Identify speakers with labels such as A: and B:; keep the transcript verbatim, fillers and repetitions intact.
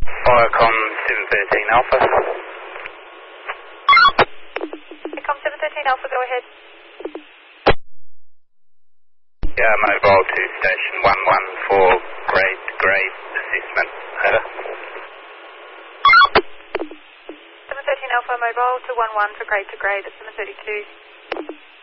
A: Viacom seven thirteen Alpha.
B: Viacom seven thirteen Alpha, go ahead.
A: Yeah, mobile to station one one for grade to grade assessment. Over.
B: seven thirteen Alpha, mobile to one one for grade to grade at seven thirty-two.